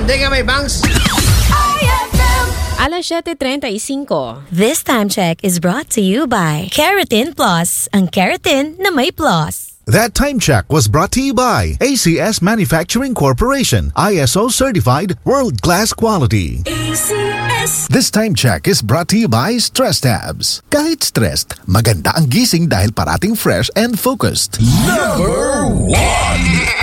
Tenga may bangs. Alas 7:35. This time check is brought to you by Keratin Plus, ang keratin na may plus. That time check was brought to you by ACS Manufacturing Corporation, ISO certified world-class quality. ACS. This time check is brought to you by Stress Tabs. Kahit stressed, maganda ang gising dahil parating fresh and focused. Number 1.